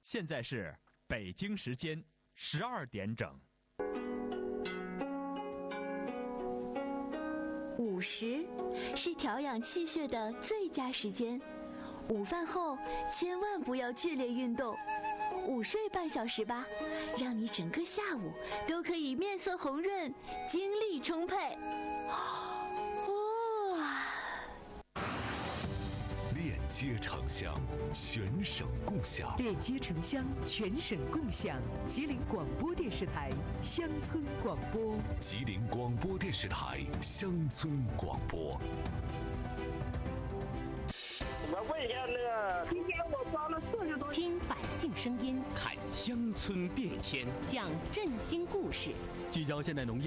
现在是北京时间12点整。 午时是调养气血的最佳时间，午饭后千万不要剧烈运动，午睡半小时吧，让你整个下午都可以面色红润，精力充沛。 链接城乡，全省共享。 链接城乡，全省共享。吉林广播电视台乡村广播。 吉林广播电视台乡村广播。 我问一下那个，今天我装了40多。 听百姓声音， 看乡村变迁， 讲振兴故事， 聚焦现代农业